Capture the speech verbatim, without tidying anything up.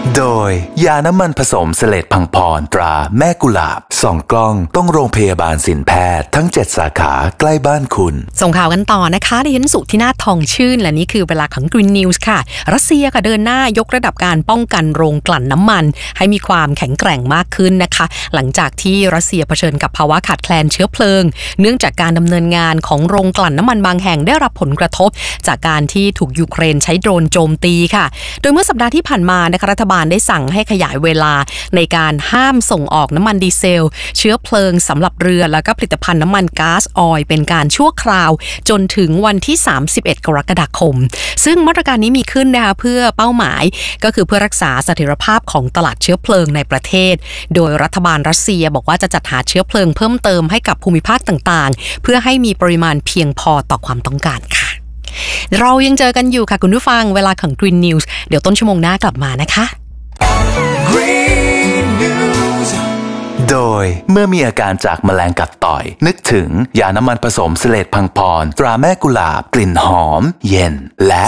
โดยยาน้ำมันผสมเสลดพังพรตราแม่กุหลาบส่องกล้องต้องโรงพยาบาลสินแพทย์ทั้งเจ็ดสาขาใกล้บ้านคุณส่งข่าวกันต่อนะคะดิฉันสุที่นาทองชื่นและนี่คือเวลาของ Green News ค่ะรัสเซียค่ะเดินหน้ายกระดับการป้องกันโรงกลั่นน้ำมันให้มีความแข็งแกร่งมากขึ้นนะคะหลังจากที่รัสเซียเผชิญกับภาวะขาดแคลนเชื้อเพลิงเนื่องจากการดำเนินงานของโรงกลั่นน้ำมันบางแห่งได้รับผลกระทบจากการที่ถูกยูเครนใช้โดรนโจมตีค่ะโดยเมื่อสัปดาห์ที่ผ่านมานะคะรัฐบาลได้สั่งให้ขยายเวลาในการห้ามส่งออกน้ำมันดีเซลเชื้อเพลิงสำหรับเรือแล้วก็ผลิตภัณฑ์น้ำมันก๊าซออยล์เป็นการชั่วคราวจนถึงวันที่สามสิบเอ็ดกรกฎาคมซึ่งมาตรการนี้มีขึ้นนะคะเพื่อเป้าหมายก็คือเพื่อรักษาเสถียรภาพของตลาดเชื้อเพลิงในประเทศโดยรัฐบาลรัสเซียบอกว่าจะจัดหาเชื้อเพลิงเพิ่มเติมให้กับภูมิภาคต่างๆเพื่อให้มีปริมาณเพียงพอต่อความต้องการค่ะเรายังเจอกันอยู่ค่ะคุณผู้ฟังเวลาของ Green News เดี๋ยวต้นชั่วโมงหน้ากลับมานะคะโดยเมื่อมีอาการจากแมลงกัดต่อยนึกถึงยาน้ำมันผสมเสลดพังพรตราแม่กุหลาบกลิ่นหอมเย็นและ